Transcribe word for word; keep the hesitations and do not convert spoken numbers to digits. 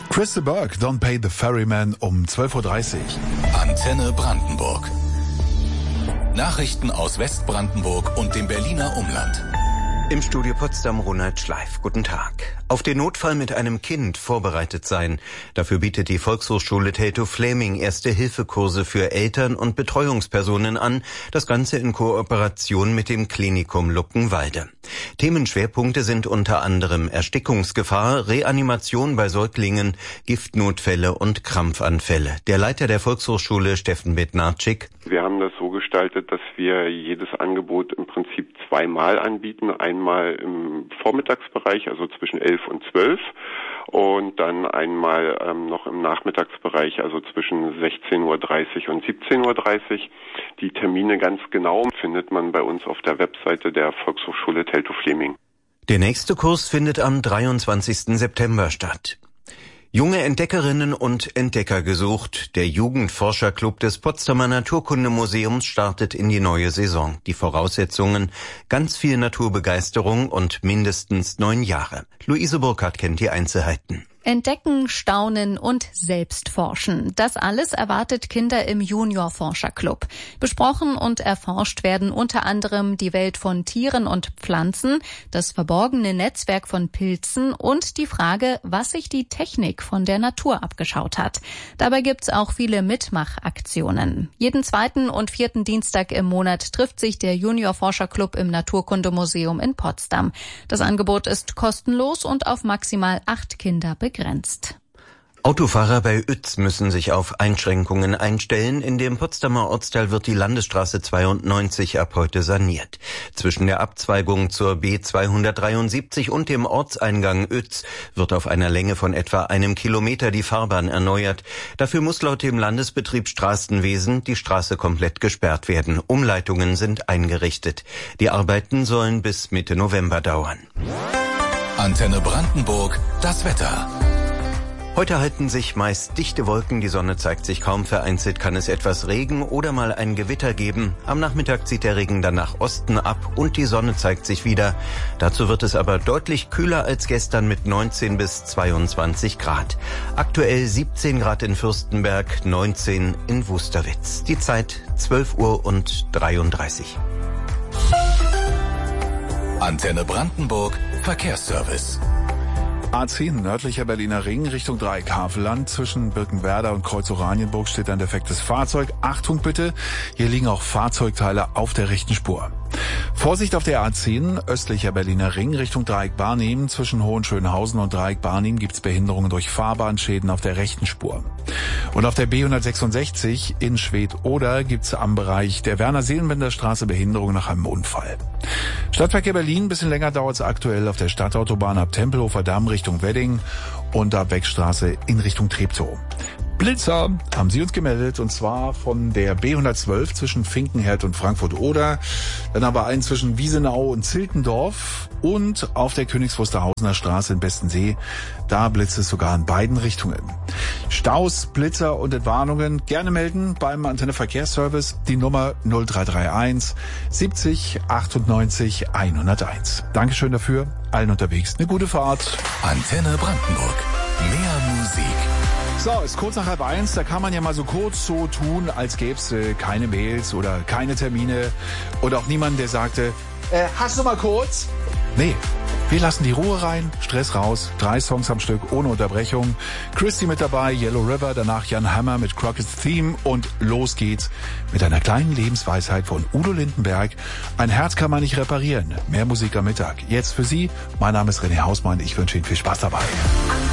Crystal Burke, Don't Pay the Ferryman um zwölf Uhr dreißig. Antenne Brandenburg. Nachrichten aus Westbrandenburg und dem Berliner Umland. Im Studio Potsdam Ronald Schleif. Guten Tag. Auf den Notfall mit einem Kind vorbereitet sein. Dafür bietet die Volkshochschule Teltow-Fläming Erste-Hilfe-Kurse für Eltern und Betreuungspersonen an. Das Ganze in Kooperation mit dem Klinikum Luckenwalde. Themenschwerpunkte sind unter anderem Erstickungsgefahr, Reanimation bei Säuglingen, Giftnotfälle und Krampfanfälle. Der Leiter der Volkshochschule, Steffen Bednarczyk. Wir haben das so gestaltet, dass wir jedes Angebot im Prinzip zweimal anbieten. Einmal im Vormittagsbereich, also zwischen elf und zwölf, und dann einmal ähm, noch im Nachmittagsbereich, also zwischen sechzehn Uhr dreißig und siebzehn Uhr dreißig. Die Termine ganz genau findet man bei uns auf der Webseite der Volkshochschule Teltow-Fläming. Der nächste Kurs findet am dreiundzwanzigsten September statt. Junge Entdeckerinnen und Entdecker gesucht. Der Jugendforscherclub des Potsdamer Naturkundemuseums startet in die neue Saison. Die Voraussetzungen: ganz viel Naturbegeisterung und mindestens neun Jahre. Luise Burkhardt kennt die Einzelheiten. Entdecken, staunen und selbst forschen. Das alles erwartet Kinder im Junior-Forscher-Club. Besprochen und erforscht werden unter anderem die Welt von Tieren und Pflanzen, das verborgene Netzwerk von Pilzen und die Frage, was sich die Technik von der Natur abgeschaut hat. Dabei gibt's auch viele Mitmachaktionen. Jeden zweiten und vierten Dienstag im Monat trifft sich der Junior-Forscher-Club im Naturkundemuseum in Potsdam. Das Angebot ist kostenlos und auf maximal acht Kinder begrenzt. Begrenzt. Autofahrer bei Uetz müssen sich auf Einschränkungen einstellen. In dem Potsdamer Ortsteil wird die Landesstraße zweiundneunzig ab heute saniert. Zwischen der Abzweigung zur B zweihundertdreiundsiebzig und dem Ortseingang Uetz wird auf einer Länge von etwa einem Kilometer die Fahrbahn erneuert. Dafür muss laut dem Landesbetrieb Straßenwesen die Straße komplett gesperrt werden. Umleitungen sind eingerichtet. Die Arbeiten sollen bis Mitte November dauern. Antenne Brandenburg, das Wetter. Heute halten sich meist dichte Wolken, die Sonne zeigt sich kaum, vereinzelt kann es etwas Regen oder mal ein Gewitter geben. Am Nachmittag zieht der Regen dann nach Osten ab und die Sonne zeigt sich wieder. Dazu wird es aber deutlich kühler als gestern mit neunzehn bis zweiundzwanzig Grad. Aktuell siebzehn Grad in Fürstenberg, neunzehn in Wusterwitz. Die Zeit zwölf Uhr und dreiunddreißig. Antenne Brandenburg, Verkehrsservice. A zehn, nördlicher Berliner Ring, Richtung Dreieck-Havelland. Zwischen Birkenwerder und Kreuz-Oranienburg steht ein defektes Fahrzeug. Achtung bitte, hier liegen auch Fahrzeugteile auf der rechten Spur. Vorsicht auf der A zehn, östlicher Berliner Ring, Richtung Dreieck-Barnim. Zwischen Hohenschönhausen und Dreieck-Barnim gibt's Behinderungen durch Fahrbahnschäden auf der rechten Spur. Und auf der B hundertsechsundsechzig in Schwedt-Oder gibt's am Bereich der Werner-Seelenbender-Straße Behinderungen nach einem Unfall. Stadtverkehr Berlin, ein bisschen länger dauert's aktuell auf der Stadtautobahn ab Tempelhofer Damm Richtung Wedding und ab Beckstraße in Richtung Treptow. Blitzer haben Sie uns gemeldet, und zwar von der B hundertzwölf zwischen Finkenherd und Frankfurt-Oder, dann aber einen zwischen Wiesenau und Ziltendorf und auf der Königs Wusterhausener Straße in Bestensee. Da blitzt es sogar in beiden Richtungen. Staus, Blitzer und Entwarnungen gerne melden beim Antenne Verkehrsservice, die Nummer null drei drei eins siebzig achtundneunzig hunderteins. Dankeschön dafür, allen unterwegs eine gute Fahrt. Antenne Brandenburg, mehr Musik. So, ist kurz nach halb eins, da kann man ja mal so kurz so tun, als gäb's äh, keine Mails oder keine Termine oder auch niemanden, der sagte, äh, hast du mal kurz? Nee, wir lassen die Ruhe rein, Stress raus, drei Songs am Stück, ohne Unterbrechung. Christy mit dabei, Yellow River, danach Jan Hammer mit Crockett's Theme und los geht's mit einer kleinen Lebensweisheit von Udo Lindenberg. Ein Herz kann man nicht reparieren, mehr Musik am Mittag. Jetzt für Sie, mein Name ist René Hausmann, ich wünsche Ihnen viel Spaß dabei.